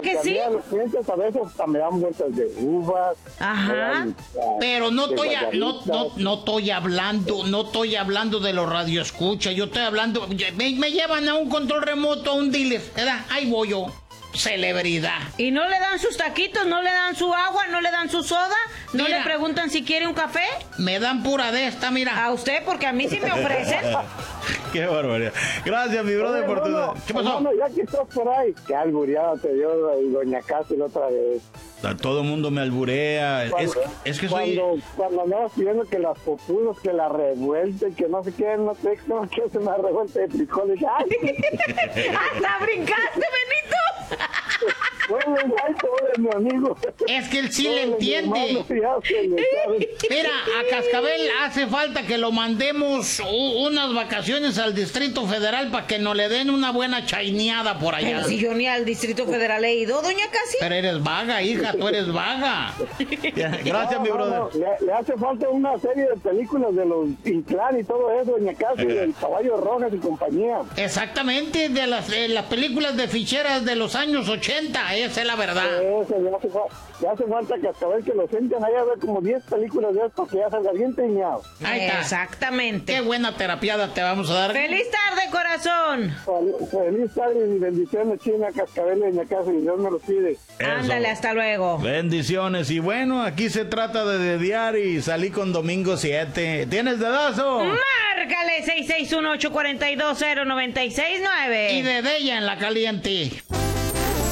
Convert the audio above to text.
que sí? Los clientes a veces hasta me dan vueltas de uvas. Ajá. Pero no estoy hablando de los radioescuchas. Yo estoy hablando, me llevan a un control remoto, a un dealer, ¿verdad? Ahí voy yo. Celebridad. ¿Y no le dan sus taquitos, no le dan su agua, no le dan su soda? ¿No le preguntan si quiere un café? Me dan pura de esta, mira. A usted, porque a mí sí me ofrecen. Qué barbaridad. Gracias, mi brother, por tu... ¿Qué pasó? Hermano, ya que estás por ahí, qué albureada te dio doña Casi la otra vez. Todo el mundo me alburea. Es que soy... Cuando andabas pidiendo que las populas, que la revuelta y que no sé qué, no sé qué es una revuelta de frijoles. ¡Ay! ¡Hasta brincaste, Benito! Mi amigo. Es que él sí le entiende. Mira, a Cascabel hace falta que lo mandemos unas vacaciones al Distrito Federal para que nos le den una buena chaineada por allá. Pero si yo ni al Distrito Federal he ido, doña Casi. Pero eres vaga, hija, tú eres vaga. Gracias, mi brother. Le hace falta una serie de películas de los Inclán y todo eso, doña Casi, del Caballo Rojas y compañía. Exactamente, de las películas de ficheras de los años 80, esa es la verdad. Le hace falta que hasta ver que lo sienten ahí a ver como 10 películas de esto que ya salga bien teñado. Ahí está. Exactamente. Qué buena terapiada te vamos a dar. ¡Feliz tarde, corazón! Feliz tarde y bendiciones, China, Cascabel y doña Casi, y Dios me lo pide. Ándale, hasta luego. Bendiciones. Y bueno, aquí se trata de dediar y salí con Domingo 7. ¿Tienes dedazo? Márcale 661-842-0969. Y de ella en la caliente.